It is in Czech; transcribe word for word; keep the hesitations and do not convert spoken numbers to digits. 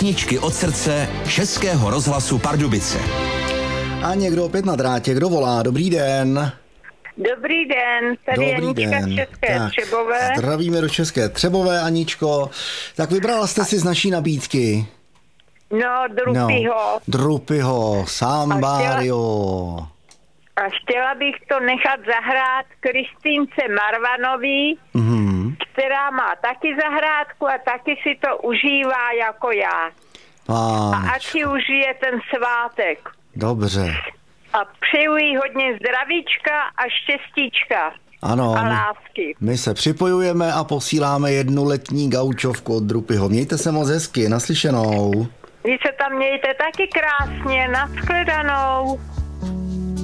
Písničky od srdce Českého rozhlasu Pardubice. A někdo opět na drátě, kdo volá? Dobrý den. Dobrý den, tady Dobrý je Anička z České tak, Třebové. Zdravíme do České Třebové, Aničko. Tak vybrala jste si z naší nabídky? No, Drupyho. No, Drupyho, Sambário. A chtěla bych to nechat zahrát Kristýnce Marvanový, Mhm. která má taky zahrádku a taky si to užívá jako já. A Páč, ať si užije ten svátek. dobře. A přeju jí hodně zdravíčka a štěstíčka. Ano, A my, lásky. my se připojujeme a posíláme jednu letní gaučovku od Drupyho. Mějte se moc hezky, naslyšenou. Vy se tam mějte taky krásně, nashledanou.